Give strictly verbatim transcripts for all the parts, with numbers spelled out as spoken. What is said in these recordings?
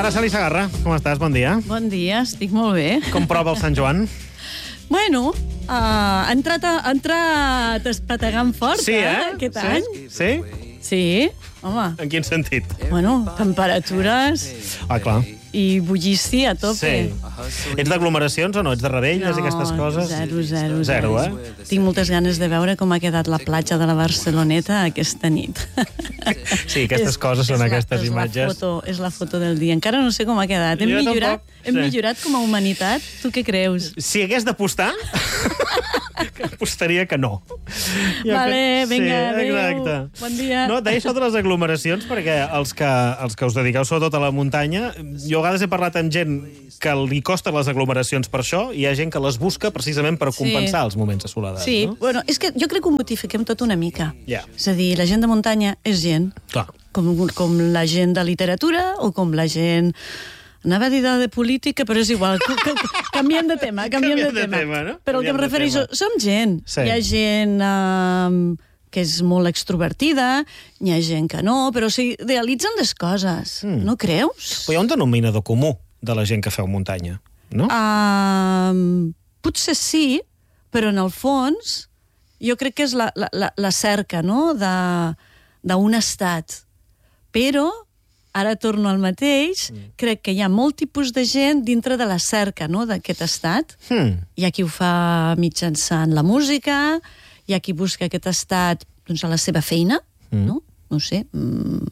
Araceli Segarra, com estàs? Bon dia. Bon dia, estic molt bé. Com prova el Sant Joan? Bueno, uh, ha entrat, ha entrat espategant fort, Sí, eh? aquest sí? any. Sí? Sí, home. En quin sentit? Bueno, temperatures Ah, clar. i bullici a tope. Sí. Ets d'aglomeracions o no? Ets de rebelles i aquestes coses? Zero, zero, Zero, eh? Tinc moltes ganes de veure com ha quedat la platja de la Barceloneta aquesta nit. Sí, aquestes coses són la- aquestes és imatges. La foto, és la foto del dia. Encara no sé com ha quedat. Hem Jo millorat, tampoc, hem sí. millorat com a humanitat? Tu què creus? Si hagués d'apostar, apostaria que no. Jo Vale, crec- vinga, sí, adéu. exacte. Bon dia. No, deia això de les aglomeracions, perquè els que, els que us dediqueu sobretot a la muntanya, jo a vegades he parlat amb gent que li costen les aglomeracions per això, i hi ha gent que les busca precisament per Sí. compensar els moments de soledat. Sí, no? bueno, és que jo crec que ho modifiquem tot una mica. Ja. És a dir, la gent de muntanya és gent, Clar. com, com la gent de literatura o com la gent... Anava a dir de, de política, però és igual. Que, que, canviem de tema, canviem, Canviem de de tema. tema, no? Però el que Canviem em de refereixo... tema. Som gent. Sí. Hi ha gent uh, que és molt extrovertida, hi ha gent que no, però s'idealitzen les coses. Mm. No creus? Però hi ha un denominador comú de la gent que feu muntanya, no? Uh, potser sí, però en el fons jo crec que és la, la, la, la cerca, no?, de- d'un estat. Però, ara torno al mateix, mm. crec que hi ha molt tipus de gent dintre de la cerca, no?, d'aquest estat. Hmm. Hi ha qui ho fa mitjançant la música, hi ha qui busca aquest estat doncs, a la seva feina, mm. no? No ho sé... Mm,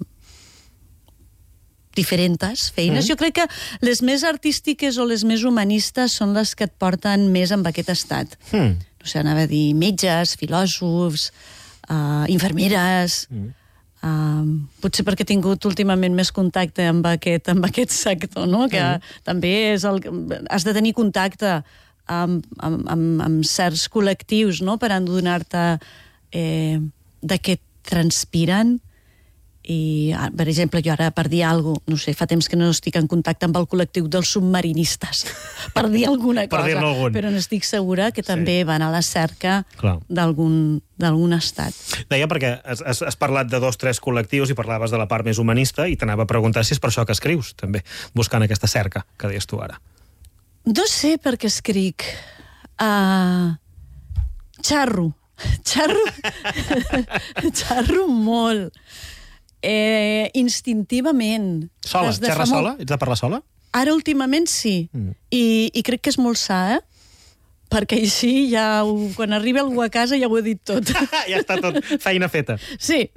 diferents feines. Mm. Jo crec que les més artístiques o les més humanistes són les que et porten més amb aquest estat. Hmm. No sé, anava a dir metges, filòsofs, uh, infermeres... Mm. Uh, potser perquè he tingut últimament més contacte amb aquest, amb aquest sector, no? Que mm. també és el, has de tenir contacte amb, amb, amb, amb certs col·lectius, no?, per adonar-te eh, de què transpiren. I, per exemple, jo ara, per dir alguna cosa, no sé, fa temps que no estic en contacte amb el col·lectiu dels submarinistes, per dir alguna Per cosa, dir-ne algun. però n'estic segura que també Sí. van a la cerca Clar. d'algun d'algun estat. Deia perquè has, has, has parlat de dos, tres col·lectius i parlaves de la part més humanista, i t'anava a preguntar si és per això que escrius, també, buscant aquesta cerca que deies tu ara. No sé per què escric. Uh, xarro. Xarro. Xarro molt. Eh, instintivament. Sola? Des de Xerra fa molt- sola? Ets de parlar sola? Ara últimament sí. Mm. I, I crec que és molt sa, eh? Perquè així ja ho, quan arriba algú a casa ja ho he dit tot. Ja està tot, feina feta. Sí.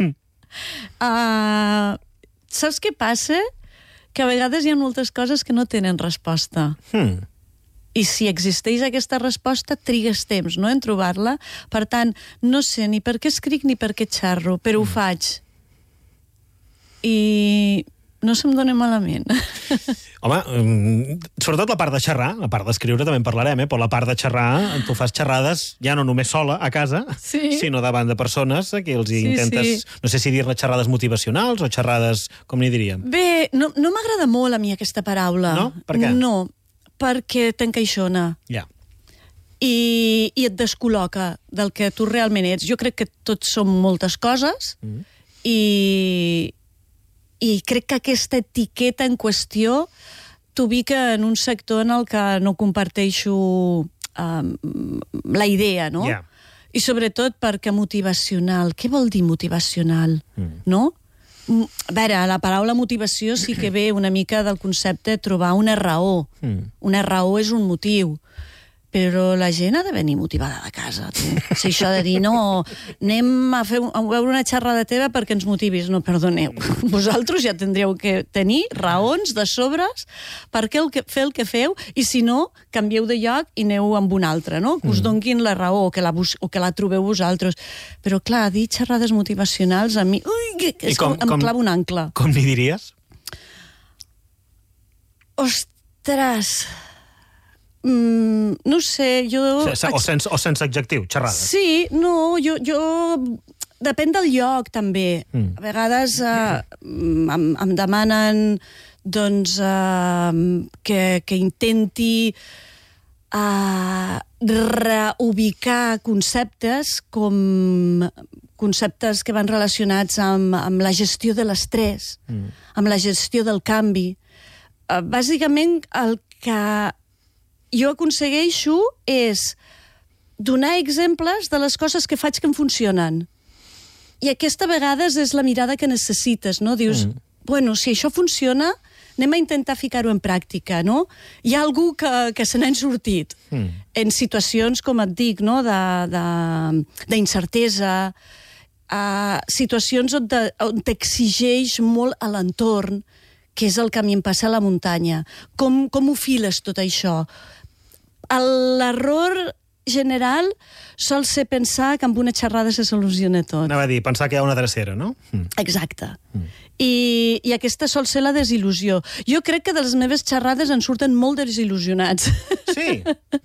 uh, saps què passa? Que a vegades hi ha moltes coses que no tenen resposta. Hmm. I si existeix aquesta resposta, trigues temps, no?, en trobar-la. Per tant, no sé ni per què escric ni per què xerro, però mm. ho faig. I no se'm dona malament. Home, um, sobretot la part de xerrar, la part d'escriure també en parlarem, eh? Però la part de xerrar, tu fas xerrades ja no només sola a casa, Sí. sinó davant de persones a qui els Sí, intentes, sí. no sé si dir-ne xerrades motivacionals o xerrades, com n'hi diríem? Bé, no, no m'agrada molt a mi aquesta paraula. No? Per què? No, perquè t'encaixona. Ja. I, i et descol·loca del que tu realment ets. Jo crec que tots som moltes coses mm. i, i crec que aquesta etiqueta en qüestió t'ubica en un sector en el que no comparteixo um, la idea, no? Ja. I sobretot perquè motivacional. Què vol dir motivacional? Mm. No? A veure, la paraula motivació sí que ve una mica del concepte de trobar una raó. Mm. Una raó és un motiu. Però la gent ha de venir motivada de casa. Tu. Si això de dir, no, anem a, fer, a veure una xerrada teva perquè ens motivis. No, perdoneu. Vosaltres ja tindríeu que tenir raons de sobres per què el que, fer el que feu, i si no, canvieu de lloc i aneu amb un altre, no? Que us donguin la raó o que la, bus o que la trobeu vosaltres. Però, clar, dir xerrades motivacionals a mi... Ui, que, que és com, com em clava un ancle. Com n'hi diries? Ostres... Mm, no sé, jo... O sense, o sense adjectiu, xerrades. Sí, no, jo... jo... Depèn del lloc, també. Mm. A vegades eh, em, em demanen doncs, eh, que, que intenti eh, reubicar conceptes com conceptes que van relacionats amb, amb la gestió de l'estrès, mm. amb la gestió del canvi. uh, bàsicament el que jo aconsegueixo és donar exemples de les coses que faig que em funcionen. I aquesta a vegades és la mirada que necessites, no? Dius, mm. bueno, si això funciona, anem a intentar ficar-ho en pràctica, no? Hi ha algú que, que se n'ha sortit mm. en situacions, com et dic, no? d'incertesa, uh, situacions on, te, on t'exigeix molt a l'entorn, que és el que a mi em passa a la muntanya. Com, com ho files tot això? L'error general sol ser pensar que amb una xerrada se soluciona tot. Anava a dir, pensar que hi ha una drecera, no? Mm. Exacte. Mm. I, I aquesta sol ser la desil·lusió. Jo crec que de les meves xerrades en surten molt desil·lusionats. Sí?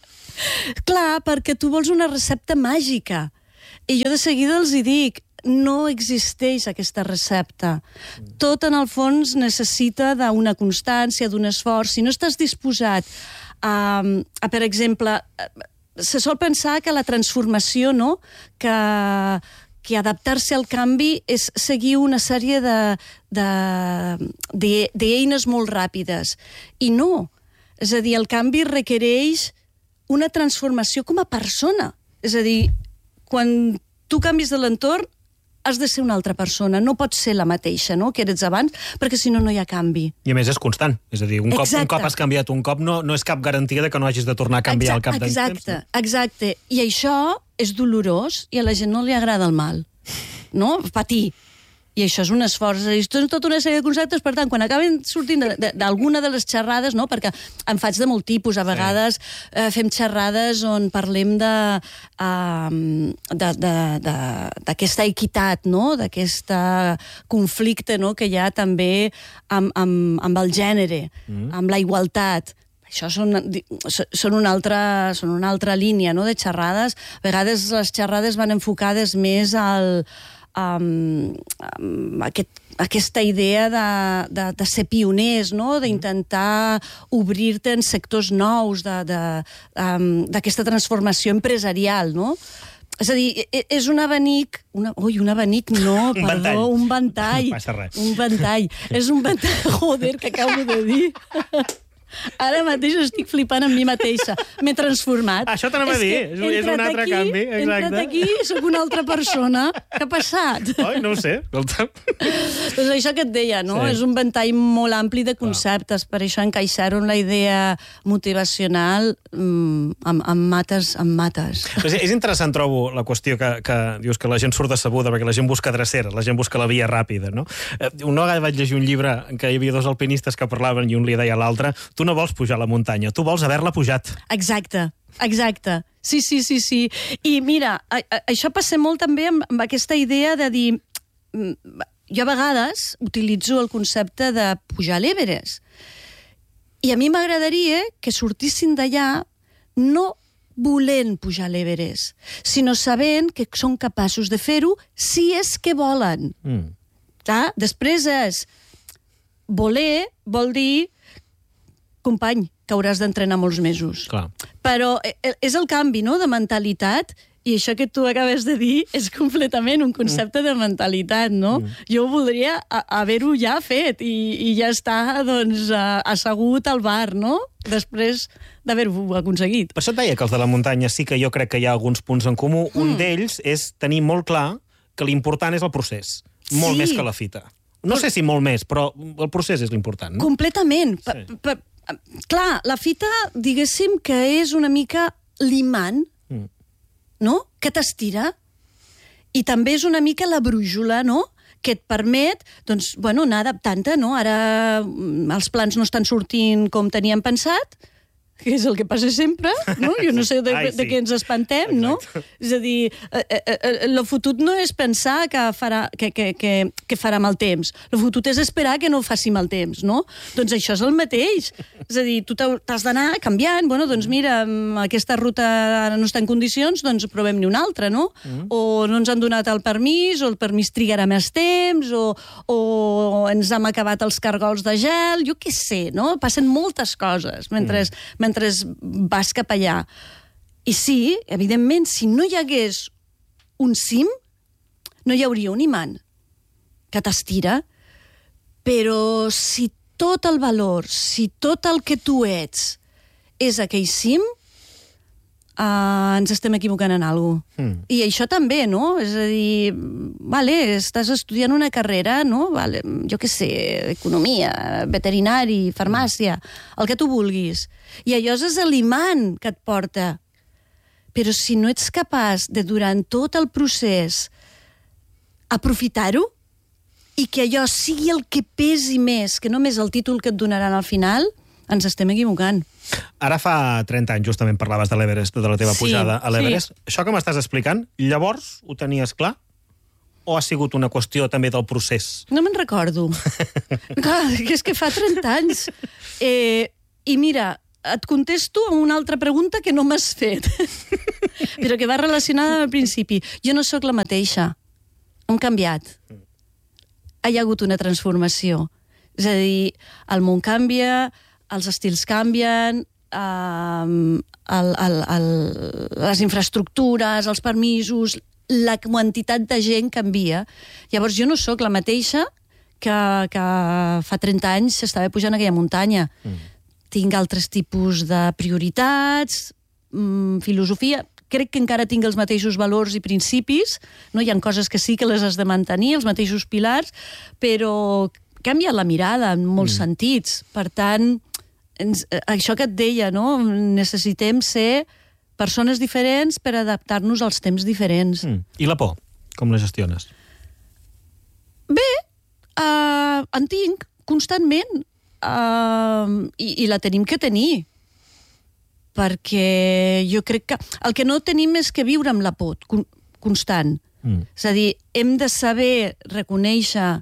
Clar, perquè tu vols una recepta màgica. I jo de seguida els hi dic, no existeix aquesta recepta. Tot, en el fons, necessita d'una constància, d'un esforç. Si no estàs disposat a, a per exemple, se sol pensar que la transformació, no?, que, que adaptar-se al canvi és seguir una sèrie de, de, de, d'eines molt ràpides. I no. És a dir, el canvi requereix una transformació com a persona. És a dir, quan tu canvis de l'entorn, has de ser una altra persona, no pots ser la mateixa, no?, que eres abans, perquè si no, no hi ha canvi. I a més és constant, és a dir, un, cop, un cop has canviat un cop no, no és cap garantia de que no hagis de tornar a canviar al cap d'un temps. Exacte, exacte. I això és dolorós i a la gent no li agrada el mal, no?, patir. I això és un esforç, és tota una sèrie de conceptes, per tant, quan acaben sortint d'alguna de, de, de les xerrades, no?, perquè en faig de molt tipus, a vegades sí. eh, fem xerrades on parlem de, uh, de, de, de, d'aquesta equitat, no?, d'aquest conflicte, no?, que hi ha també amb, amb, amb el gènere, mm. amb la igualtat. Això són, són, una altra, són una altra línia, no?, de xerrades. A vegades les xerrades van enfocades més al Um, um, aquest, aquesta idea de, de, de ser pioners, no?, d'intentar obrir-te en sectors nous d'aquesta um, transformació empresarial, no? És a dir, és un abanic... Una, ui, un abanic no, un perdó, ventall. un ventall. No passa res. Un ventall. És un ventall, joder, que acabo de dir. Ara mateix estic flipant amb mi mateixa. M'he transformat. Això t'anava a dir, és, és un altre aquí, canvi. He entrat aquí i soc una altra persona. Què ha passat? Oi, no ho sé, escolta. Doncs això que et deia, no? Sí. És un ventall molt ampli de conceptes, per això encaixar-ho en la idea motivacional mm, amb, amb mates, amb mates. És, és interessant, trobo, la qüestió que, que dius que la gent surt decebuda perquè la gent busca dreceres, la gent busca la via ràpida, no? Una vegada vaig llegir un llibre en què hi havia dos alpinistes que parlaven i un li deia a l'altre, tu no vols pujar la muntanya, tu vols haver-la pujat. Exacte, exacte. Sí, sí, sí, sí. I mira, a, a, això passa molt també amb, amb aquesta idea de dir... Jo a vegades utilitzo el concepte de pujar a l'Everest. I a mi m'agradaria que sortissin d'allà no volent pujar a l'Everest, sinó sabent que són capaços de fer-ho si és que volen. Mm. Ah, després és... Voler vol dir... company, que hauràs d'entrenar molts mesos. Clar. Però és el canvi, no?, de mentalitat, i això que tu acabes de dir és completament un concepte mm. de mentalitat, no? Mm. Jo voldria haver-ho ja fet i, i ja està, doncs, assegut al bar, no?, després d'haver-ho aconseguit. Per això et deia que els de la muntanya sí que jo crec que hi ha alguns punts en comú. Mm. Un d'ells és tenir molt clar que l'important és el procés, molt sí. més que la fita. No sé si molt més, però el procés és l'important, no? Completament. Sí. Per, per, clar, la fita, diguéssim que és una mica l'imant, mm. no?, que t'estira. I també és una mica la brújula, no?, que et permet, doncs, bueno, anar adaptant-te, no? Ara els plans no estan sortint com teníem pensat, que és el que passa sempre, no? Jo no sé de, Ai, sí. de què ens espantem, Exacte. no? És a dir, eh, eh, el fotut no és pensar que farà, que, que, que, que farà mal temps. El fotut és esperar que no faci mal temps, no? Doncs això és el mateix. És a dir, tu t'has d'anar canviant. Bueno, doncs mira, aquesta ruta ara no està en condicions, doncs provem-ne una altra, no? Mm. O no ens han donat el permís, o el permís trigarà més temps, o, o ens hem acabat els cargols de gel, jo què sé, no? Passen moltes coses mentre... Mm. mentre vas cap allà. I sí, evidentment, si no hi hagués un cim, no hi hauria un imant que t'estira, però si tot el valor, si tot el que tu ets és aquell cim, uh, ens estem equivocant en alguna cosa. Mm. I això també, no? És a dir, vale, estàs estudiant una carrera, no? Vale, jo què sé, economia, veterinari, farmàcia, el que tu vulguis. I allò és l'imant que et porta. Però si no ets capaç de, durant tot el procés, aprofitar-ho, i que allò sigui el que pesi més, que només el títol que et donaran al final, ens estem equivocant. Ara fa trenta anys, justament, parlaves de l'Everest, de la teva sí, pujada a l'Everest. Sí. Això que m'estàs explicant, llavors ho tenies clar? O ha sigut una qüestió també del procés? No me'n recordo. Clar, és que fa trenta anys. Eh, I mira, et contesto amb una altra pregunta que no m'has fet, però que va relacionada al principi. Jo no sóc la mateixa. Hem canviat. Hi ha hagut una transformació. És a dir, el món canvia, els estils canvien, eh, el, el, el, les infraestructures, els permisos, la quantitat de gent canvia. Llavors, jo no sóc la mateixa que, que fa trenta anys s'estava pujant aquella muntanya. Mm. Tinc altres tipus de prioritats, mm, filosofia... Crec que encara tinc els mateixos valors i principis, no? Hi ha coses que sí que les has de mantenir, els mateixos pilars, però canvia la mirada en molts mm. sentits. Per tant, ens, això que et deia, no? Necessitem ser persones diferents per adaptar-nos als temps diferents. Mm. I la por? Com la gestiones? Bé, uh, en tinc constantment, uh, i, i la tenim que tenir, perquè jo crec que... El que no tenim és que viure amb la por constant. Mm. És a dir, hem de saber reconèixer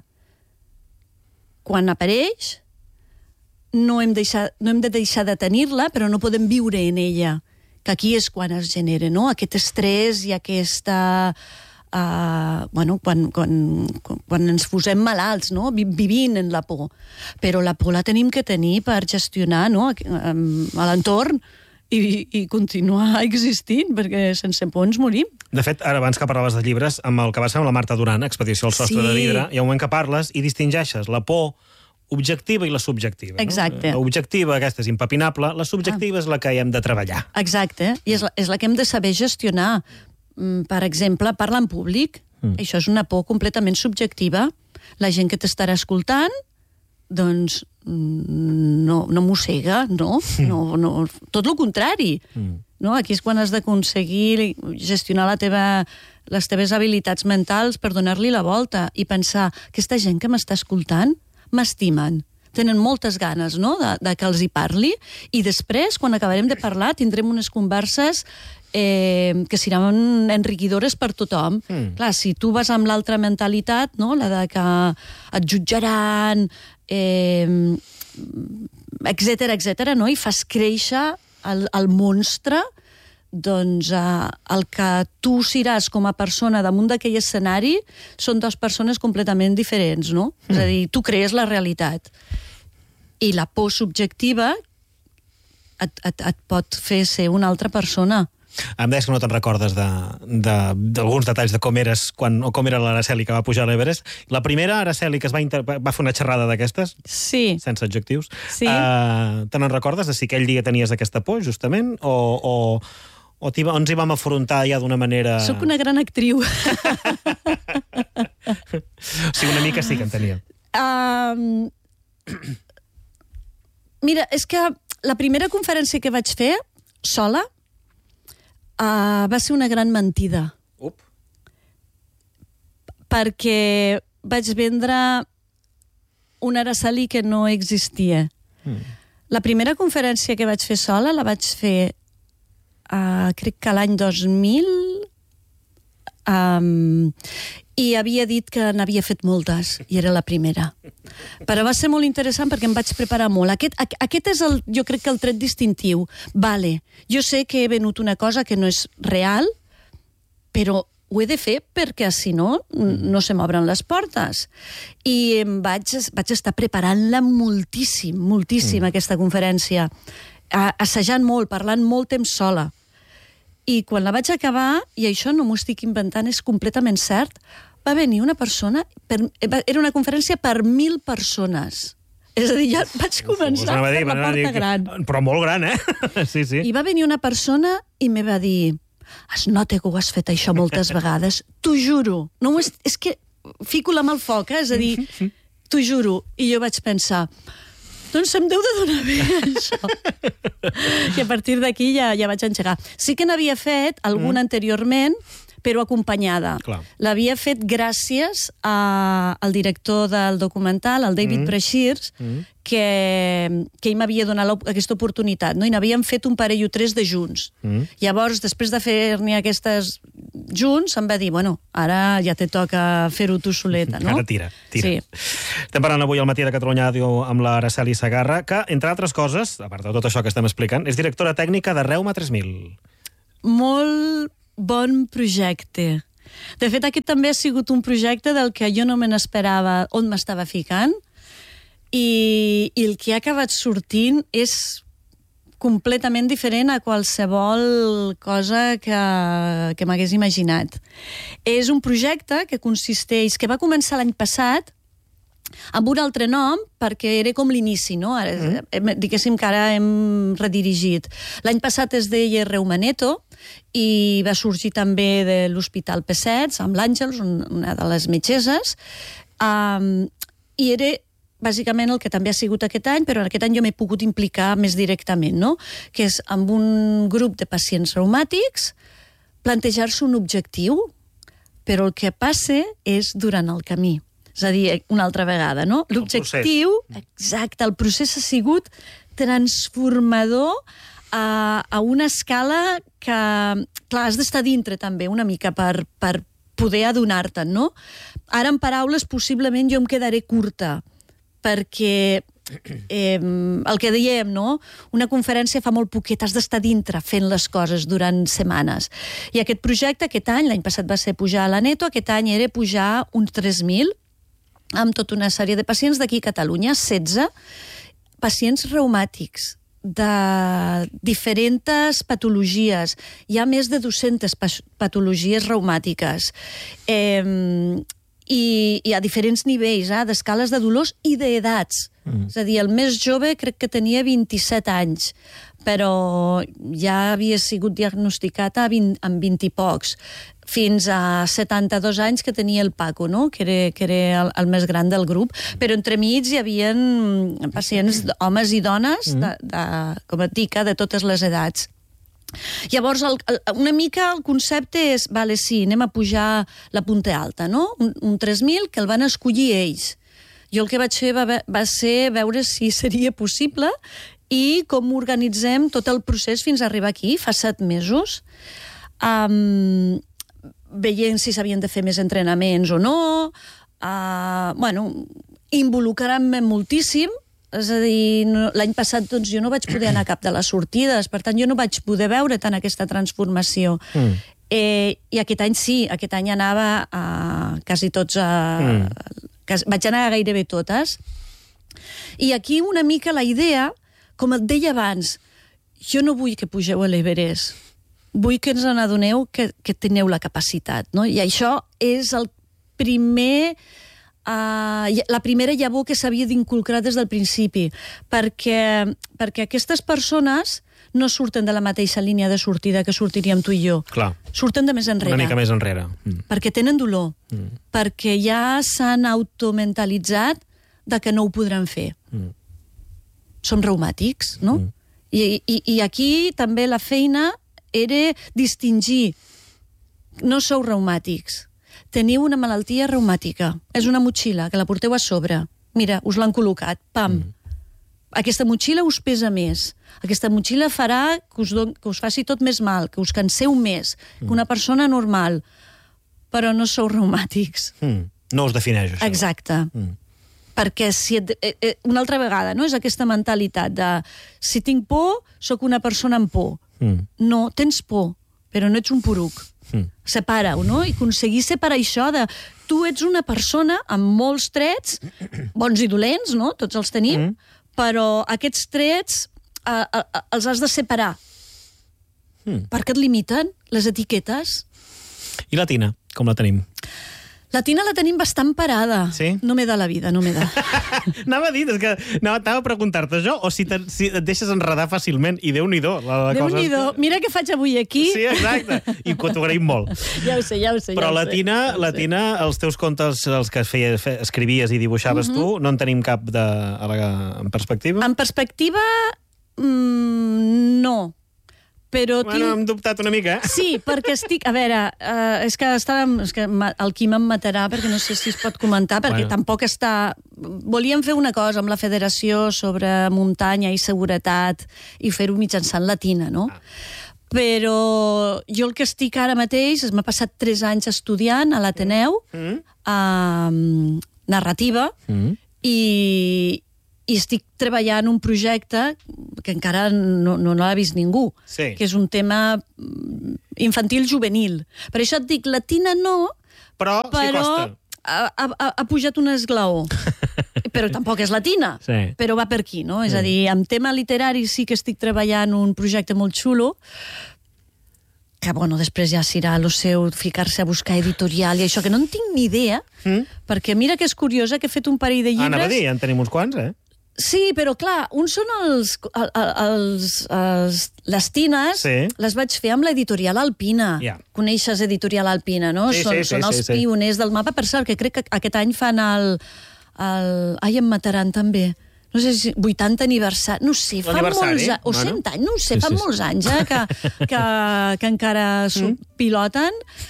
quan apareix, no hem, deixat, no hem de deixar de tenir-la, però no podem viure en ella, que aquí és quan es genera, no? Aquest estrès i aquesta... Uh, bueno, quan, quan, quan ens posem malalts, no? Vivint en la por. Però la por la tenim que tenir per gestionar, no? A l'entorn, I, i continuar existint, perquè sense por ens morim. De fet, ara abans que parlaves de llibres, amb el que va ser amb la Marta Duran, Expedició al sostre sí. de vidre, hi ha un moment que parles i distingeixes la por objectiva i la subjectiva. Exacte. No? L'objectiva, aquesta és impepinable, la subjectiva ah. és la que hi hem de treballar. Exacte, i és la, és la que hem de saber gestionar. Per exemple, parlar en públic. Mm. Això és una por completament subjectiva. La gent que t'estarà escoltant, doncs no, no mossega, no? no, no tot el contrari. Mm. No? Aquí és quan has d'aconseguir gestionar la teva, les teves habilitats mentals per donar-li la volta i pensar, aquesta gent que m'està escoltant m'estimen, tenen moltes ganes, no?, de, de que els hi parli, i després, quan acabarem de parlar, tindrem unes converses eh, que seran enriquidores per tothom. Mm. Clar, si tu vas amb l'altra mentalitat, no?, la de que et jutjaran, eh, etcètera, etcètera, no?, i fas créixer el, el monstre, doncs eh, el que tu seràs com a persona damunt d'aquell escenari són dues persones completament diferents, no? Mm. És a dir, tu crees la realitat. I la por subjectiva et, et, et pot fer ser una altra persona. Em deies que no te'n recordes d'alguns de, de, detalls de com eres quan, o com era l'Araceli que va pujar a l'Everest. La primera Araceli que es va, inter... va fer una xerrada d'aquestes, sí. sense adjectius, sí. uh, te n'en recordes de si aquell dia tenies aquesta por, justament, o, o, o ens hi vam afrontar ja d'una manera... Soc una gran actriu. Sí, una mica sí que en tenia. Um... Mira, és que la primera conferència que vaig fer, sola, uh, va ser una gran mentida. Up. Perquè vaig vendre una Araceli que no existia. Mm. La primera conferència que vaig fer sola la vaig fer, uh, crec que l'any dos mil, um, i havia dit que n'havia fet moltes, i era la primera. Però va ser molt interessant perquè em vaig preparar molt. Aquest, aquest és, el, jo crec que el tret distintiu. Vale, jo sé que he venut una cosa que no és real, però ho he de fer perquè, si no, no se m'obren les portes. I em vaig, vaig estar preparant-la moltíssim, moltíssim, mm. aquesta conferència. Assajant molt, parlant molt temps sola. I quan la vaig acabar, i això no m'ho estic inventant, és completament cert, va venir una persona, per, era una conferència per mil persones. És a dir, ja vaig començar Us per dir, la porta dir, gran. Però molt gran, eh? Sí, sí. I va venir una persona i me va dir es nota que ho has fet això moltes vegades, t'ho juro. No, és, és que fico la mà al foc, eh? És a dir, t'ho juro. I jo vaig pensar, doncs se'm deu de donar bé, això. I a partir d'aquí ja, ja vaig engegar. Sí que n'havia fet algun mm. anteriorment, però acompanyada. Clar. L'havia fet gràcies a, al director del documental, el David mm. Brashears, mm. que, que ell m'havia donat aquesta oportunitat, no? I n'havíem fet un parell o tres de junts. Mm. Llavors, després de fer-ne aquestes junts, em va dir, bueno, ara ja te toca fer-ho tu soleta, no? Ara tira, tira. Sí. Estem parlant avui al Matí de Catalunya Ràdio amb la Araceli Segarra, que, entre altres coses, a part de tot això que estem explicant, és directora tècnica de Reuma tres mil. Molt bon projecte. De fet, aquest també ha sigut un projecte del que jo no me n'esperava on m'estava ficant i, i el que ha acabat sortint és completament diferent a qualsevol cosa que, que m'hagués imaginat. És un projecte que consisteix, que va començar l'any passat amb un altre nom, perquè era com l'inici, no? Ara, mm. Diguéssim que ara hem redirigit. L'any passat es deia Reumaneto i va sorgir també de l'Hospital Pessets, amb l'Àngels, una de les metgesses, um, i era bàsicament el que també ha sigut aquest any, però aquest any jo m'he pogut implicar més directament, no? Que és amb un grup de pacients reumàtics plantejar-se un objectiu, però el que passa és durant el camí. És a dir, una altra vegada, no? L'objectiu, exacte, el procés ha sigut transformador a, a una escala que, clar, has d'estar dintre també una mica per, per poder adonar-te'n, no? Ara, en paraules, possiblement jo em quedaré curta, perquè eh, el que dèiem, no? Una conferència fa molt poquet, has d'estar dintre fent les coses durant setmanes. I aquest projecte, aquest any, l'any passat va ser pujar a la Neto, aquest any era pujar uns tres mil, amb tota una sèrie de pacients d'aquí a Catalunya, setze pacients reumàtics de diferents patologies. Hi ha més de dues-centes patologies reumàtiques. Eh, i, i a diferents nivells, eh, d'escales de dolors i d'edats. Mm. És a dir, el més jove crec que tenia vint-i-set anys, però ja havia sigut diagnosticat a vint, amb vint i pocs, fins a setanta-dos anys que tenia el Paco, no? Que era, que era el, el més gran del grup, però entremig hi havia pacients, homes i dones, de, de, com et dic, de totes les edats. Llavors, el, el, una mica el concepte és, vale, sí, anem a pujar la punta alta, no? Un, un tres mil que el van escollir ells. Jo el que vaig fer va, va ser veure si seria possible i com organitzem tot el procés fins a arribar aquí, fa set mesos. Um, veient si s'havien de fer més entrenaments o no, uh, bueno, involucrant-me moltíssim, és a dir, no, l'any passat doncs, jo no vaig poder anar a cap de les sortides, per tant jo no vaig poder veure tant aquesta transformació. Mm. Eh, I aquest any sí, aquest any anava a quasi tots, a, mm. quasi, vaig anar a gairebé totes, i aquí una mica la idea, com et deia abans, jo no vull que pugeu a l'Everest, vull que ens n'adoneu que, que teniu la capacitat, no? I això és el primer, uh, la primera llavor que s'havia d'inculcar des del principi, perquè, perquè aquestes persones no surten de la mateixa línia de sortida que sortiríem tu i jo. Clar. Surten de més enrere. Una mica més enrere. Mm. Perquè tenen dolor, mm. perquè ja s'han automentalitzat de que no ho podran fer. Mm. Som reumàtics, no? Mm. I, i, I aquí també la feina era distingir. No sou reumàtics. Teniu una malaltia reumàtica. És una motxilla que la porteu a sobre. Mira, us l'han col·locat. Pam. Mm. Aquesta motxilla us pesa més. Aquesta motxilla farà que us, don, que us faci tot més mal, que us canseu més mm. que una persona normal. Però no sou reumàtics. Mm. No us defineix, això. Exacte. Mm. Perquè si et, eh, eh, una altra vegada, no? És aquesta mentalitat de si tinc por, sóc una persona amb por. Mm. No, tens por, però no ets un poruc. Mm. Separa-ho, no? I aconseguir separar això de tu ets una persona amb molts trets, bons i dolents, no? Tots els tenim, mm. però aquests trets eh, eh, els has de separar. Mm. Perquè et limiten les etiquetes. I la Tina, com la tenim? La Tina la tenim bastant parada. Sí? No m'he de la vida, no m'he de... Anava a dir, és que anava, anava a preguntar-te això, o si, te, si et deixes enredar fàcilment, i Déu-n'hi-do. La, la Déu-n'hi-do. cosa... Mira què faig avui aquí. Sí, exacte, i que t'ho agraïm molt. Ja ho sé, ja ho sé. Però ja la ho sé, Tina, ja ho la sé. Tina, els teus contes, els que feia, fe, escrivies i dibuixaves uh -huh. tu, no en tenim cap de, a la, en perspectiva? En perspectiva, mmm, no. Però Bueno, tinc... hem dubtat una mica, eh? Sí, perquè estic... A veure, uh, és que, estàvem, és que ma- el Quim em matarà perquè no sé si es pot comentar, perquè Bueno. tampoc està... Volíem fer una cosa amb la federació sobre muntanya i seguretat i fer-ho mitjançant la Tina, no? Ah. Però jo el que estic ara mateix, m'ha passat tres anys estudiant a l'Ateneu, Mm. um, narrativa, Mm. i, i estic treballant un projecte que encara no, no l'ha vist ningú, Sí. que és un tema infantil-juvenil. Per això et dic, la Tina no, Però, però sí costa. ha, ha, ha pujat un esglaó. Però tampoc és la Tina, Sí. però va per aquí, no? És a dir, en tema literari sí que estic treballant un projecte molt xulo, que, bueno, després ja serà lo seu ficar-se a buscar editorial i això, que no en tinc ni idea, Mm. perquè mira que és curiosa que he fet un parell de llibres... Anava a dir, ja en tenim uns quants, eh? Sí, però clar, uns són els, el- el- els, els les tines, Sí. les vaig fer amb l'editorial Alpina. Ja. Coneixes Editorial Alpina, no? Sí, són sí, sí, són els sí, sí. pioners del mapa. Per cert, que crec que aquest any fan el... el ai, em mataran també. No sé si vuitanta aniversari, no sé, fan L'aniversari, molts anys, o bueno. cent anys, no ho sé, Sí, fan sí, sí. molts anys, eh, que, que, que encara mm. piloten.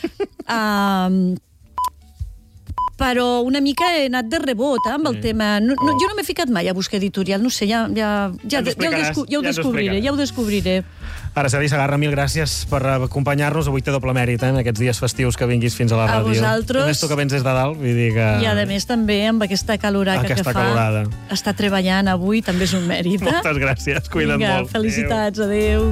Um, però una mica he anat de rebot, eh, amb el Sí. tema. No, no, Oh. jo no m'he ficat mai a buscar editorial, no sé, ja, ja, ja, Ja ens ho ja, ho, explicaràs, descu ja ho ja ens ho descobriré, explicaràs. ja ho descobriré. Araceli Segarra, mil gràcies per acompanyar-nos. Avui té doble mèrit, eh, en aquests dies festius que vinguis fins a la A ràdio. vosaltres. A més, tu que vens des de dalt, vull dir que... I a més també amb aquesta calorada Aquesta que fa, calorada. estar treballant avui també és un mèrit. Eh? Moltes gràcies, cuida't Vinga, molt. felicitats, adéu.